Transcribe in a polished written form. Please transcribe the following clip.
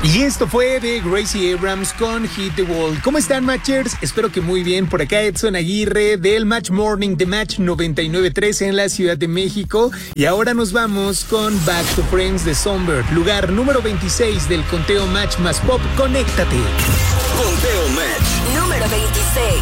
Y esto fue de Gracie Abrams con Hit the Wall. ¿Cómo están, Matchers? Espero que muy bien. Por acá Edson Aguirre del Match Morning de Match 99.3 en la Ciudad de México. Y ahora nos vamos con Back to Friends de Songbird, lugar número 26 del conteo Match más Pop. Conéctate. Conteo Match número 26.